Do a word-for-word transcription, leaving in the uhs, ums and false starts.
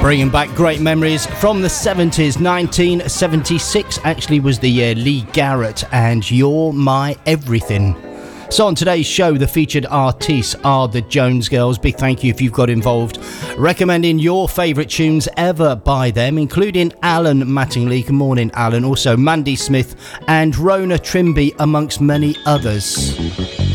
Bringing back great memories from the seventies. nineteen seventy-six actually was the year. Lee Garrett and You're My Everything. So on today's show, the featured artists are the Jones Girls. Big thank you if you've got involved, recommending your favourite tunes ever by them, including Alan Mattingly. Good morning, Alan. Also Mandy Smith and Rona Trimby, amongst many others.